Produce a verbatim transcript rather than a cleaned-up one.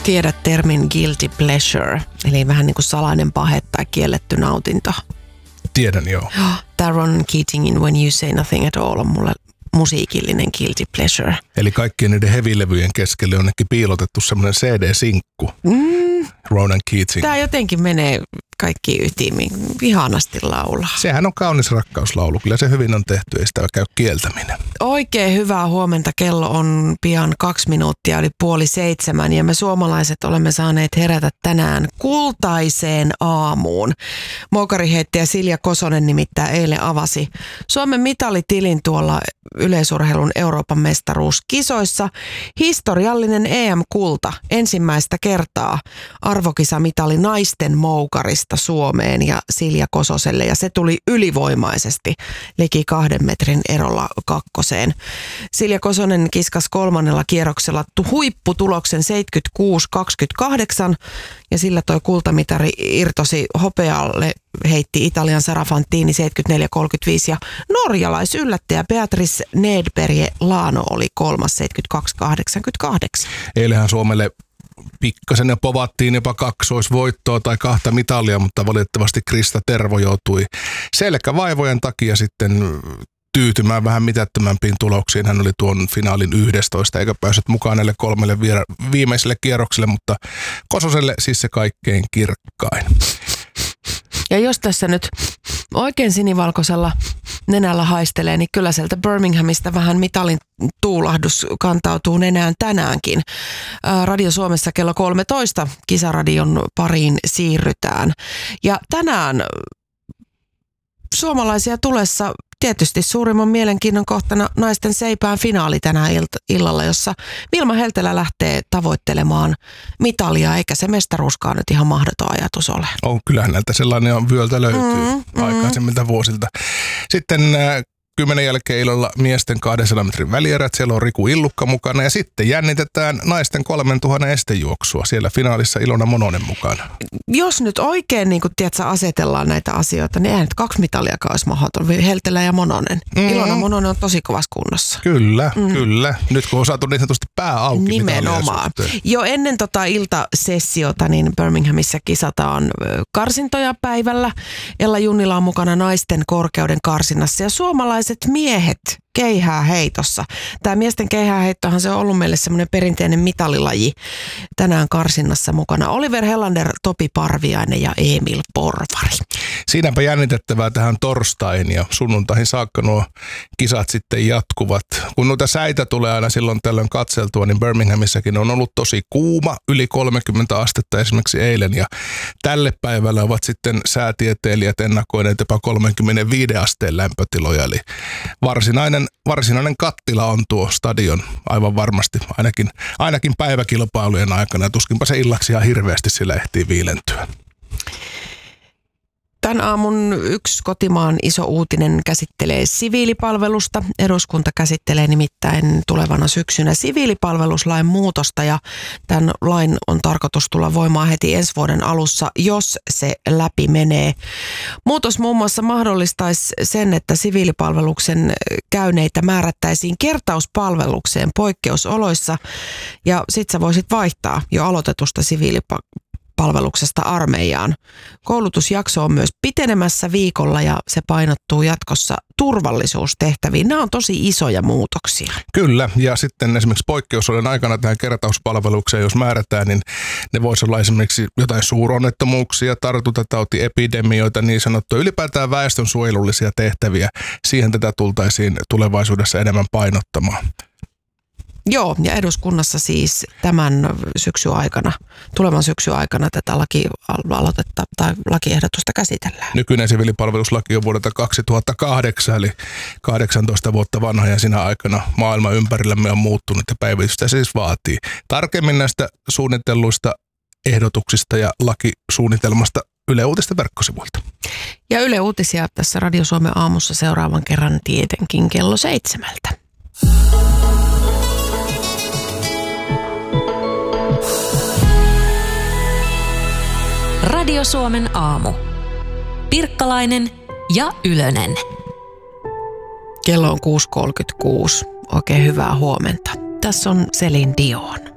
Tiedät termin guilty pleasure, eli vähän niin kuin salainen pahe tai kielletty nautinto. Tiedän, joo. Taron Keatingin When You Say Nothing At All on mulle musiikillinen guilty pleasure. Eli kaikkien niiden hevilevyjen keskelle on jonnekin piilotettu semmoinen C D-sinkku. Mm. Ronan Keating. Tämä jotenkin menee kaikki ytimiin. Ihanasti laulaa. Sehän on kaunis rakkauslaulu. Kyllä se hyvin on tehty, ei sitä käy kieltäminen. Oikein hyvää huomenta. Kello on pian kaksi minuuttia, oli puoli seitsemän. Ja me suomalaiset olemme saaneet herätä tänään kultaiseen aamuun. Moukari-heittäjä Silja Kosonen nimittäin eilen avasi Suomen mitalitilin tuolla yleisurheilun Euroopan mestaruuskisoissa. Historiallinen E M-kulta ensimmäistä kertaa arvokisamitali naisten moukarista Suomeen ja Silja Kososelle. Ja se tuli ylivoimaisesti liki kahden metrin erolla kakkoseen. Silja Kosonen kiskas kolmannella kierroksella huipputuloksen seitsemänkymmentäkuusi kaksikymmentäkahdeksan ja sillä toi kultamitari irtosi hopealle. Heitti Italian Sara Fantini seitsemänkymmentäneljä kolmekymmentäviisi ja norjalaisyllättäjä Beatrice Nedberg Lano oli kolmas seitsemänkymmentäkaksi kahdeksankymmentäkahdeksan. Eilenhän Suomelle pikkasen ja povattiin jopa kaksoisvoittoa tai kahta mitalia, mutta valitettavasti Krista Tervo joutui selkävaivojen takia sitten tyytymään vähän mitättömämpiin tuloksiin. Hän oli tuon finaalin yhdestoista eikä päässyt mukaan näille kolmelle viimeiselle kierrokselle, mutta Kososelle siis se kaikkein kirkkain. Ja jos tässä nyt oikein sinivalkoisella nenällä haistelee, niin kyllä sieltä Birminghamista vähän mitalin tuulahdus kantautuu nenään tänäänkin. Radio Suomessa kello kolmetoista kisaradion pariin siirrytään. Ja tänään suomalaisia tulessa tietysti suurimman mielenkiinnon kohtana naisten seipään finaali tänään illalla, jossa Vilma Heltelä lähtee tavoittelemaan mitalia, eikä se mestaruuskaan nyt ihan mahdoton ajatus ole. On, kyllähän näiltä sellainen on vyöltä löytyy mm, aikaisemmilta mm. vuosilta. Sitten kymmenen jälkeen illalla miesten kahdensadan metrin välierät, siellä on Riku Illukka mukana ja sitten jännitetään naisten kolmentuhannen estejuoksua. Siellä finaalissa Ilona Mononen mukana. Jos nyt oikein niin kun, tiedätkö, asetellaan näitä asioita, niin eihän nyt kaksi mitaliakaan olisi mahdoton. Heltelä ja Mononen. Mm. Ilona Mononen on tosi kovassa kunnossa. Kyllä, mm. kyllä. Nyt kun on saatu niin sanotusti pää auki. Nimenomaan. Jo ennen tota iltasessiota niin Birminghamissa kisataan karsintoja päivällä. Ella Junnila on mukana naisten korkeuden karsinnassa ja suomalaiset miehet keihää heitossa. Tämä miesten keihääheittohan se on ollut meille semmoinen perinteinen mitalilaji tänään karsinnassa mukana. Oliver Hellander, Topi Parviainen ja Emil Porvari. Siinäpä jännitettävää tähän torstain ja sunnuntaihin saakka nuo kisat sitten jatkuvat. Kun noita säitä tulee aina silloin tällöin katseltua, niin Birminghamissakin on ollut tosi kuuma, yli kolmekymmentä astetta esimerkiksi eilen. Ja tälle päivällä ovat sitten säätieteilijät ennakoineet jopa kolmekymmentäviisi asteen lämpötiloja. Eli varsinainen, varsinainen kattila on tuo stadion aivan varmasti, ainakin, ainakin päiväkilpailujen aikana. Ja tuskinpa se illaksi ihan hirveästi sillä ehtii viilentyä. Tämän aamun yksi kotimaan iso uutinen käsittelee siviilipalvelusta. Eduskunta käsittelee nimittäin tulevana syksynä siviilipalveluslain muutosta ja tämän lain on tarkoitus tulla voimaan heti ensi vuoden alussa, jos se läpi menee. Muutos muun muassa mahdollistaisi sen, että siviilipalveluksen käyneitä määrättäisiin kertauspalvelukseen poikkeusoloissa ja sit sä voisit vaihtaa jo aloitetusta siviilipalveluksesta palveluksesta armeijaan. Koulutusjakso on myös pitenemässä viikolla ja se painottuu jatkossa turvallisuustehtäviin. Nämä on tosi isoja muutoksia. Kyllä, ja sitten esimerkiksi poikkeusolojen aikana tähän kertauspalvelukseen, jos määrätään, niin ne voisi olla esimerkiksi jotain suuronnettomuuksia, tartuntatautiepidemioita, niin sanottuja ylipäätään väestönsuojelullisia tehtäviä. Siihen tätä tultaisiin tulevaisuudessa enemmän painottamaan. Joo, ja eduskunnassa siis tämän syksyn aikana, tulevan syksyn aikana tätä laki-aloitetta tai lakiehdotusta käsitellään. Nykyinen siviilipalveluslaki on vuodelta kaksituhattakahdeksan, eli kahdeksantoista vuotta vanha, ja siinä aikana maailma ympärillämme on muuttunut ja päivitystä siis vaatii. Tarkemmin näistä suunnitelluista ehdotuksista ja lakisuunnitelmasta Yle Uutisten verkkosivuilta. Ja Yle Uutisia tässä Radio Suomen aamussa seuraavan kerran tietenkin kello seitsemältä. Radio Suomen aamu. Pirkkalainen ja Ylönen. Kello on kuusi kolmekymmentäkuusi. Oikein hyvää huomenta. Tässä on Celine Dion.